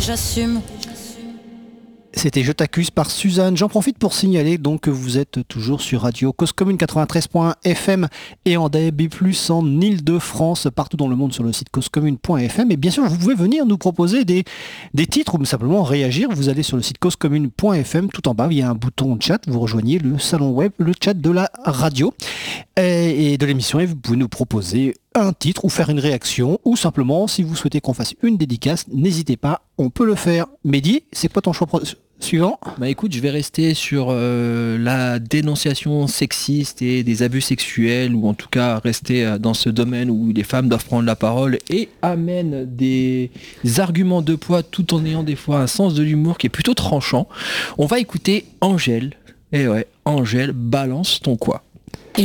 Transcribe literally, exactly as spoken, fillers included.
J'assume. C'était Je t'accuse par Suzanne. J'en profite pour signaler donc que vous êtes toujours sur Radio Cause Commune quatre-vingt-treize point F M et en D A B plus, en Ile-de-France, partout dans le monde sur le site cause commune point F M. Et bien sûr, vous pouvez venir nous proposer des, des titres ou simplement réagir. Vous allez sur le site cause commune point F M, tout en bas, il y a un bouton chat. Vous rejoignez le salon web, le chat de la radio et, et de l'émission, et vous pouvez nous proposer un titre ou faire une réaction, ou simplement, si vous souhaitez qu'on fasse une dédicace, n'hésitez pas, on peut le faire. Mehdi, c'est quoi ton choix pro- suivant ? Bah écoute, je vais rester sur euh, la dénonciation sexiste et des abus sexuels, ou en tout cas rester euh, dans ce domaine où les femmes doivent prendre la parole et amènent des, des arguments de poids tout en ayant des fois un sens de l'humour qui est plutôt tranchant. On va écouter Angèle. Et ouais, Angèle, balance ton quoi.